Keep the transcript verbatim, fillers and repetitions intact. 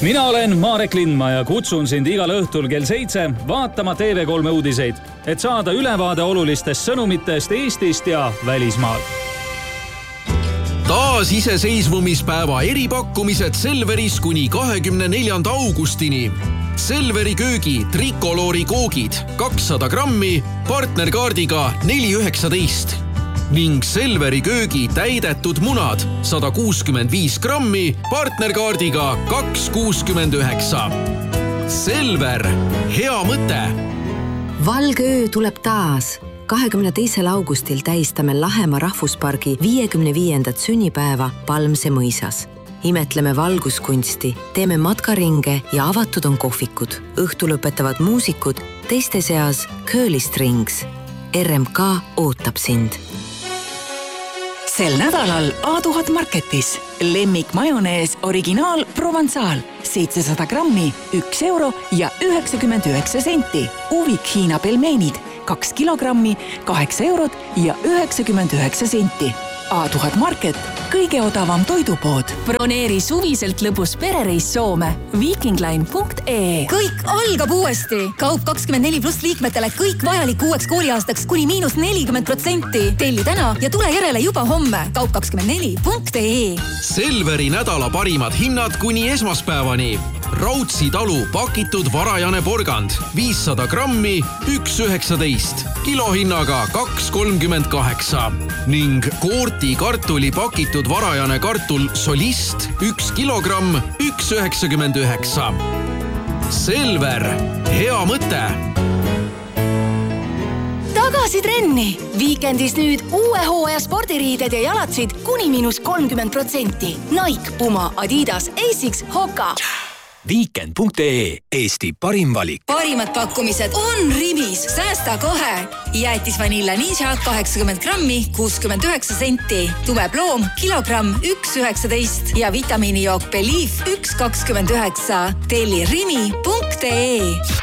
Mina olen Marek Lindma ja kutsun sind igal õhtul kell seitse vaatama T V kolme uudiseid, et saada ülevaade olulistest sõnumitest Eestist ja välismaal. Taas iseseisvumispäeva eripakkumised Selveris kuni kahekümne neljanda augustini. Selveri köögi trikoloori koogid kakssada grammi partnerkaardiga neli üheksateist ning Selveri köögi täidetud munad sada kuuskümmend viis grammi partnerkaardiga kaks kuuskümmend üheksa. Selver, hea mõte! Valge öö tuleb taas. kahekümne teisel augustil tähistame Lahemaa rahvuspargi viiekümne viiendat sünnipäeva Palmse mõisas. Imetleme valguskunsti, teeme matkaringe ja avatud on kohvikud. Õhtul õpetavad muusikud, teiste seas Curly Strings. R M K ootab sind. Sel nädalal A tuhat Marketis lemmik majonees originaal Provençal seitsesada grammi, üks euro ja üheksakümmend üheksa senti. Uvik Hiina pelmeenid kaks kilogrammi, kaheksa eurot ja üheksakümmend üheksa senti. A tuhat Market, kõige odavam toidupood. Broneeri suviselt lõbus perereis Soome. Vikingline punkt ee. Kõik algab uuesti. Kaup kakskümmend neli pluss liikmetele kõik vajalik uueks kooliaastaks kuni miinus nelikümmend protsenti. Telli täna ja tule järele juba homme. Kaup kakskümmend neli punkt ee. Selveri nädala parimad hinnad kuni esmaspäevani. Raudsi talu pakitud varajane porgand viissada grammi, üks üheksateist. Kilohinnaga kaks kolmkümmend kaheksa. Ning Koorti kartuli pakitud varajane kartul Solist üks kilogramm, üks üheksakümmend üheksa. Selver, hea mõte! Tagasi trenni! Viikendis nüüd uue hooaja spordiriided ja jalatsid kuni miinus kolmkümmend protsenti. Nike, Puma, Adidas, Asics, Hoka. Weekend punkt ee, Eesti parim valik. Parimad pakkumised on Rimis. Säästa kohe. Jäätis vanilla ninja kaheksakümmend grammi, kuuskümmend üheksa senti. Tume ploom, kilogramm, üks üheksateist. Ja vitamiinijook Belief, üks kakskümmend üheksa. Telli Rimi punkt ee.